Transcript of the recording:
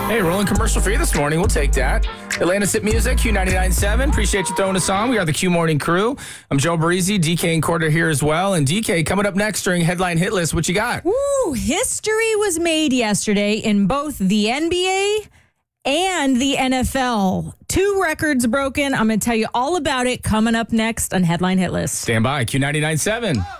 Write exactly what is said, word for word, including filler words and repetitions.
Hey, rolling commercial for you this morning. We'll take that. Atlanta's Hit Music, Q ninety-nine point seven. Appreciate you throwing us on. We are the Q Morning Crew. I'm Joe Barisi, D K and Corder here as well. And D K, coming up next during Headline Hit List, what you got? Woo! History was made yesterday in both the N B A and the N F L. Two records broken. I'm going to tell you all about it coming up next on Headline Hit List. Stand by, Q ninety-nine point seven.